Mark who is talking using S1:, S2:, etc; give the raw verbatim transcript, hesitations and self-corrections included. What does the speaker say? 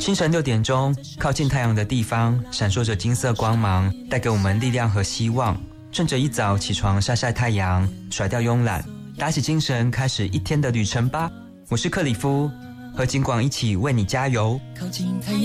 S1: 清晨六点钟，靠近太阳的地方闪烁着金色光芒，带给我们力量和希望。趁着一早起床晒晒太阳，甩掉慵懒，打起精神，开始一天的旅程吧。我是克里夫，和金广一起为你加油。靠近太阳